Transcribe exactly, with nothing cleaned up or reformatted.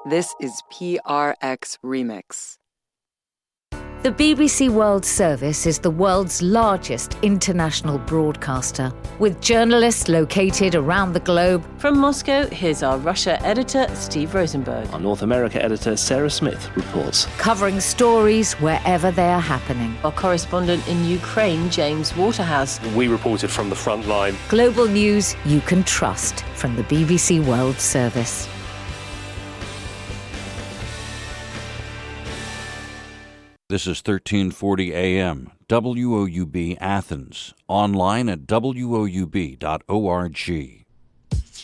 This is P R X Remix. The B B C World Service is the world's largest international broadcaster, with journalists located around the globe. From Moscow, here's our Russia editor, Steve Rosenberg. Our North America editor, Sarah Smith, reports. Covering stories wherever they are happening. Our correspondent in Ukraine, James Waterhouse. We reported from the front line. Global news you can trust from the B B C World Service. This is thirteen forty A M, W O U B Athens, online at W O U B dot org.